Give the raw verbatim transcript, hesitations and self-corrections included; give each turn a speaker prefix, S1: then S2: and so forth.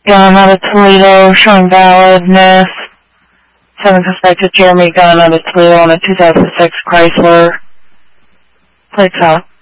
S1: Gun out of Toledo, showing validness. Seven suspected Jeremy Gunn out of Toledo on a two thousand six Chrysler. Plates out.